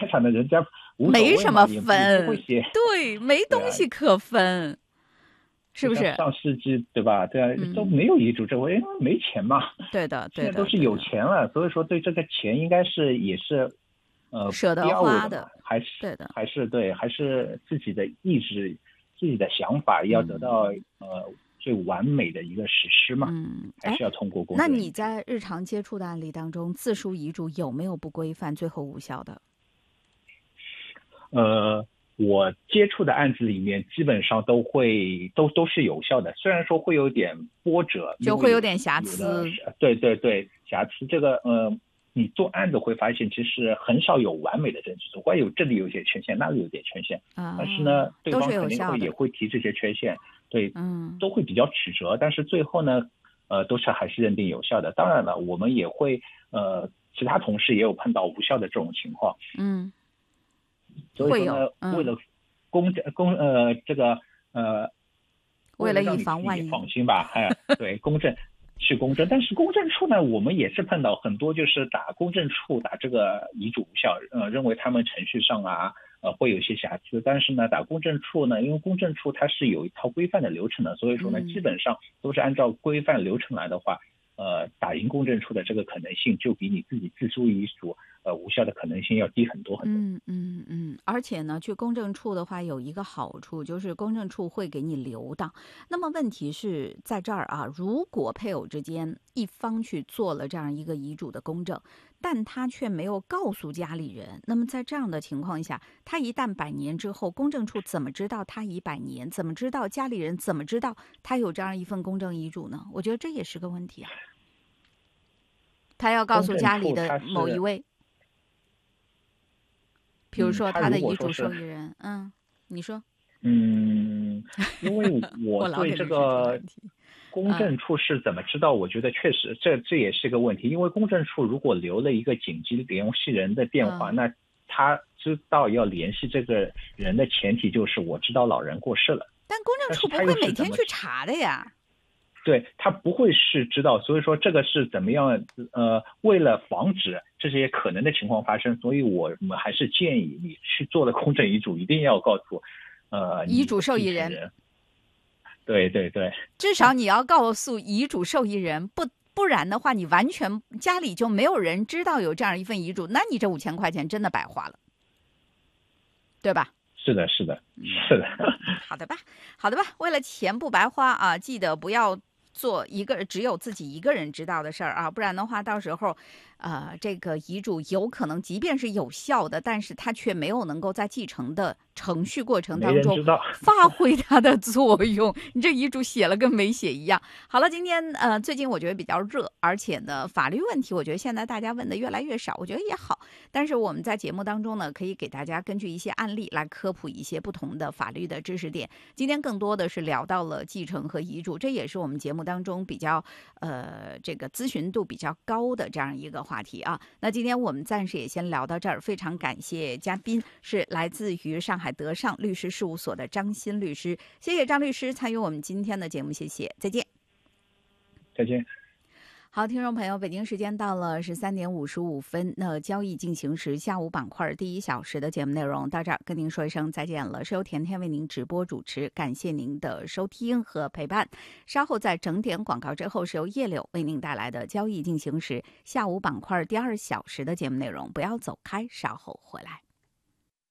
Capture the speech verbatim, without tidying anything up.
产的人家无所谓嘛， 没什么也分， 不会写， 对，没东西可分。是不是上世纪对吧？对啊， 嗯、 都没有遗嘱这回，因为没钱嘛。 对的，对的。 现在都是有钱了，所以说对这个钱应该是也是，呃， 舍得第二位花的嘛，还是对的， 还是对，还是自己的意志、自己的想法要得到、嗯、呃最完美的一个实施嘛。 嗯， 还是要通过公证。 那你在日常接触的案例当中，自书遗嘱有没有不规范、最后无效的？ 呃。我接触的案子里面基本上都会都都是有效的，虽然说会有点波折， 就会有点瑕疵。 对对对，瑕疵这个呃，你做案子会发现其实很少有完美的证据，总会有这里有一些缺陷，那里有点缺陷，啊、但是呢，对方肯定会也会提这些缺陷，对， 嗯， 都会比较曲折，但是最后呢，呃，都是还是认定有效的。当然了，我们也会呃，其他同事也有碰到无效的这种情况， 嗯。 所以说呢， 嗯、 为了公公呃这个呃， 为了以防万一， 放心吧，哎，对，公证去公证，但是公证处呢，我们也是碰到很多就是打公证处打这个遗嘱无效，呃，认为他们程序上啊，呃，会有一些瑕疵，但是呢，打公证处呢，因为公证处它是有一套规范的流程的，所以说呢， 嗯、 基本上都是按照规范流程来的话，呃，打赢公证处的这个可能性就比你自己自书遗嘱。呃，无效的可能性要低很多很多。 嗯嗯嗯，而且呢，去公证处的话有一个好处，就是公证处会给你留档。那么问题是在这儿啊，如果配偶之间一方去做了这样一个遗嘱的公证，但他却没有告诉家里人，那么在这样的情况下，他一旦百年之后，公证处怎么知道他已百年？怎么知道家里人怎么知道他有这样一份公证遗嘱呢？我觉得这也是个问题啊。他要告诉家里的某一位。比如说他的遗嘱受益人，嗯，嗯，你说， 嗯，因为我对这个公证处是怎么知道？我觉得确实这这也是个问题，因为公证处如果留了一个紧急联系人的电话， 嗯、 那他知道要联系这个人的前提就是我知道老人过世了。 但公证处不会每天去查的呀。 对，他不会是知道，所以说这个是怎么样？呃，为了防止这些可能的情况发生，所以我们还是建议你去做了公证遗嘱，一定要告诉呃遗嘱受益人。 对对对， 至少你要告诉遗嘱受益人，不不然的话，你完全家里就没有人知道有这样一份遗嘱，那你这五千块钱真的白花了，对吧？ 是的，是的，是的。 好的吧，好的吧，为了钱不白花啊，记得不要做一个只有自己一个人知道的事儿啊，不然的话，到时候，呃，这个遗嘱有可能即便是有效的，但是它却没有能够在继承的程序过程当中发挥它的作用。你这遗嘱写了跟没写一样。好了，今天呃，最近我觉得比较热，而且呢，法律问题我觉得现在大家问的越来越少，我觉得也好。但是我们在节目当中呢，可以给大家根据一些案例来科普一些不同的法律的知识点。今天更多的是聊到了继承和遗嘱，这也是我们节目当中比较呃这个咨询度比较高的这样一个话题啊。那今天我们暂时也先聊到这儿，非常感谢嘉宾是来自于上海德尚律师事务所的张欣律师，谢谢张律师参与我们今天的节目，谢谢，再见。 再见。 好，听众朋友，北京时间到了十三点五十五分，那交易进行时下午板块第一小时的节目内容到这儿，跟您说一声再见了。是由甜甜为您直播主持，感谢您的收听和陪伴。稍后在整点广告之后，是由叶柳为您带来的交易进行时下午板块第二小时的节目内容，不要走开，稍后回来。